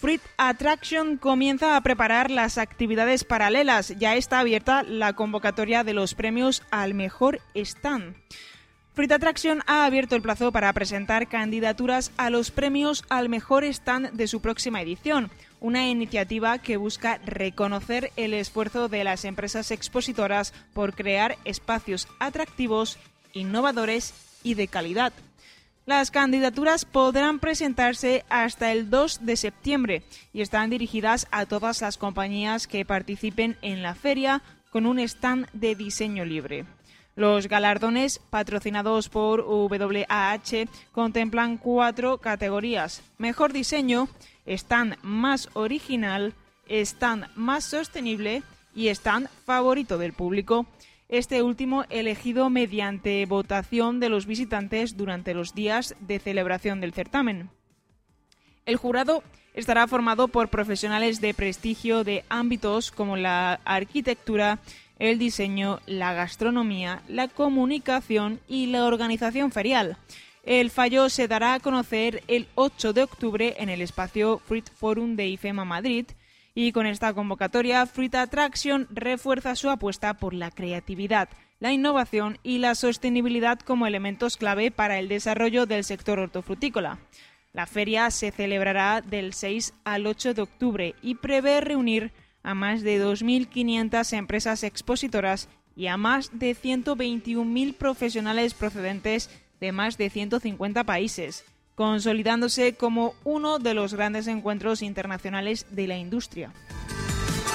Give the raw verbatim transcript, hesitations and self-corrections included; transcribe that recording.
Fruit Attraction comienza a preparar las actividades paralelas. Ya está abierta la convocatoria de los premios al mejor stand. Fruit Attraction ha abierto el plazo para presentar candidaturas a los premios al mejor stand de su próxima edición, una iniciativa que busca reconocer el esfuerzo de las empresas expositoras por crear espacios atractivos, innovadores y de calidad. Las candidaturas podrán presentarse hasta el dos de septiembre y están dirigidas a todas las compañías que participen en la feria con un stand de diseño libre. Los galardones, patrocinados por W A H, contemplan cuatro categorías: mejor diseño, stand más original, stand más sostenible y stand favorito del público. Este último elegido mediante votación de los visitantes durante los días de celebración del certamen. El jurado estará formado por profesionales de prestigio de ámbitos como la arquitectura, el diseño, la gastronomía, la comunicación y la organización ferial. El fallo se dará a conocer el ocho de octubre en el espacio Fruit Forum de IFEMA Madrid. Y con esta convocatoria, Fruit Attraction refuerza su apuesta por la creatividad, la innovación y la sostenibilidad como elementos clave para el desarrollo del sector hortofrutícola. La feria se celebrará del seis al ocho de octubre y prevé reunir a más de dos mil quinientas empresas expositoras y a más de ciento veintiún mil profesionales procedentes de más de ciento cincuenta países, consolidándose como uno de los grandes encuentros internacionales de la industria.